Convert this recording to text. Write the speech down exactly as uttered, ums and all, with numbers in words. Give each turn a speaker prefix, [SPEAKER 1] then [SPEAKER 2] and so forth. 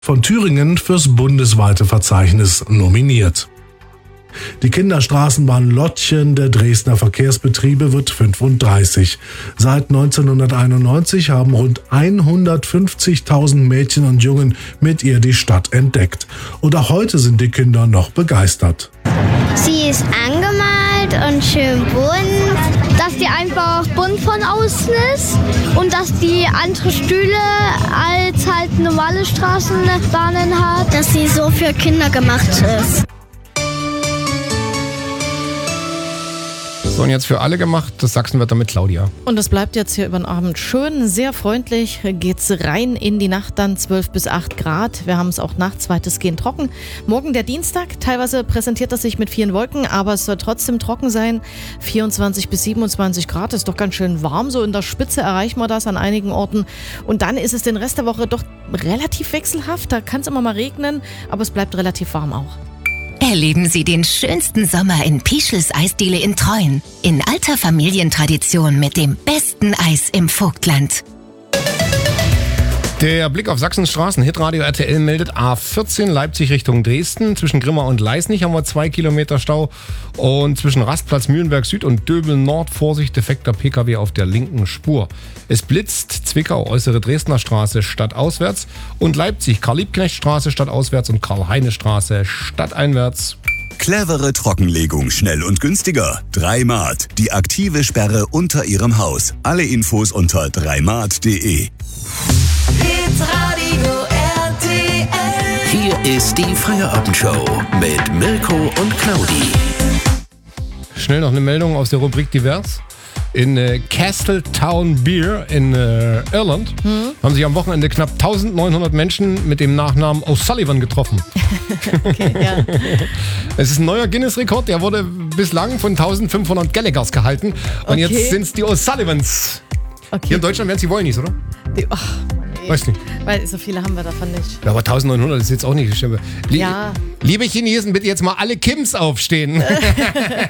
[SPEAKER 1] von Thüringen fürs bundesweite Verzeichnis nominiert. Die Kinderstraßenbahn Lottchen der Dresdner Verkehrsbetriebe wird fünfunddreißig. Seit neunzehnhunderteinundneunzig haben rund hundertfünfzigtausend Mädchen und Jungen mit ihr die Stadt entdeckt. Und auch heute sind die Kinder noch begeistert.
[SPEAKER 2] Sie ist angemalt und schön bunt.
[SPEAKER 3] Dass die einfach bunt von außen ist und dass die andere Stühle als halt normale Straßenbahnen hat.
[SPEAKER 2] Dass sie so für Kinder gemacht ist.
[SPEAKER 4] So, und jetzt für alle gemacht, das Sachsenwetter mit Claudia.
[SPEAKER 5] Und es bleibt jetzt hier über den Abend schön, sehr freundlich, geht's rein in die Nacht, dann zwölf bis acht Grad. Wir haben es auch nachts weitestgehend trocken. Morgen der Dienstag, teilweise präsentiert das sich mit vielen Wolken, aber es soll trotzdem trocken sein. vierundzwanzig bis siebenundzwanzig Grad, ist doch ganz schön warm, so in der Spitze erreichen wir das an einigen Orten. Und dann ist es den Rest der Woche doch relativ wechselhaft, da kann es immer mal regnen, aber es bleibt relativ warm auch.
[SPEAKER 6] Erleben Sie den schönsten Sommer in Pischels Eisdiele in Treuen. In alter Familientradition mit dem besten Eis im Vogtland.
[SPEAKER 4] Der Blick auf Sachsens Straßen. Hitradio R T L meldet A vierzehn Leipzig Richtung Dresden. Zwischen Grimma und Leisnig haben wir zwei Kilometer Stau. Und zwischen Rastplatz Mühlenberg Süd und Döbel Nord Vorsicht, defekter P K W auf der linken Spur. Es blitzt Zwickau, äußere Dresdner Straße stadtauswärts und Leipzig Karl-Liebknecht-Straße stadtauswärts und Karl-Heine-Straße stadteinwärts.
[SPEAKER 7] Clevere Trockenlegung, schnell und günstiger. Dreimat, die aktive Sperre unter Ihrem Haus. Alle Infos unter dreimat punkt de.
[SPEAKER 8] Hitradio R T L.
[SPEAKER 9] Hier ist die Feierabendshow mit Mirko und Claudi.
[SPEAKER 4] Schnell noch eine Meldung aus der Rubrik Divers. In äh, Castletown Beer in äh, Irland hm? haben sich am Wochenende knapp eintausendneunhundert Menschen mit dem Nachnamen O'Sullivan getroffen.
[SPEAKER 5] Okay, ja.
[SPEAKER 4] Es ist ein neuer Guinness-Rekord, der wurde bislang von eintausendfünfhundert Gallaghers gehalten. Und
[SPEAKER 5] Okay.
[SPEAKER 4] jetzt sind es die O'Sullivans.
[SPEAKER 5] Okay.
[SPEAKER 4] Hier in Deutschland werden sie wohl nicht, oder?
[SPEAKER 5] Die, oh,
[SPEAKER 4] Weiß nicht.
[SPEAKER 5] weil so viele haben wir davon nicht.
[SPEAKER 4] Ja, aber eintausendneunhundert ist jetzt auch nicht schlimm. Lie-
[SPEAKER 5] Ja.
[SPEAKER 4] Liebe Chinesen, bitte jetzt mal alle Kims aufstehen.